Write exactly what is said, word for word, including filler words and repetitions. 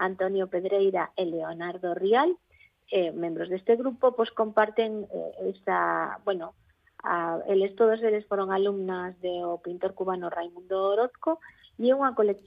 Antonio Pedreira e Leonardo Rial, eh, membros deste grupo, pois comparten eh, esta, bueno, a, eles todos eles foron alumnas do pintor cubano Raimundo Orozco, e é unha colección